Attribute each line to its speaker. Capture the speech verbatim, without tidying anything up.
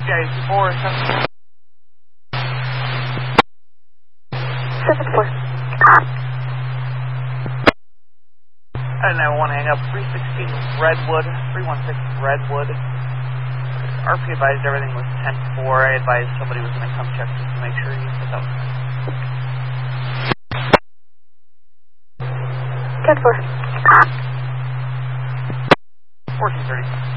Speaker 1: Guys, four, seven,
Speaker 2: seven four.
Speaker 1: and I want to hang up three sixteen Redwood, three one six Redwood. R P advised everything was ten four. I advised somebody was going to come check just to make sure you put up.
Speaker 2: ten four.
Speaker 1: fourteen thirty.